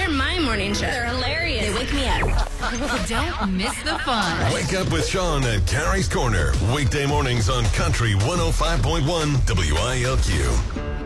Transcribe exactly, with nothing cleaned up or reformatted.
They're my morning show. They're hilarious. They wake me up. Don't miss the fun. Wake up with Sean at Carrie's Corner. Weekday mornings on Country one oh five point one W I L Q.